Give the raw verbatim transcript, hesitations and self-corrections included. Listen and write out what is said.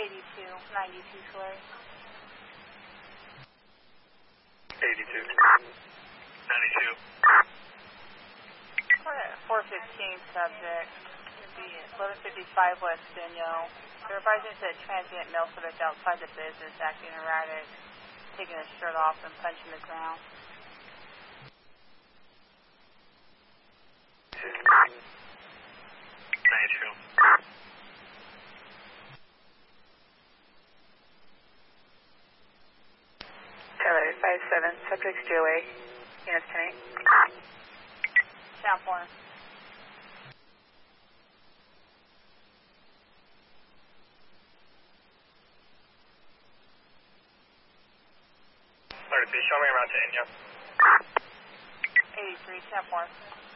eighty-two, ninety-two, sorry. eighty-two, ninety-two. four fifteen subject. Should be eleven fifty-five West Dino. They're advising that transient male subject outside the business acting erratic, taking his shirt off and punching the ground. ninety-two. Tyler, five seven, subject J O A, units ten eight. South one. thirty-three, show me around to India. eighty-three, ten four.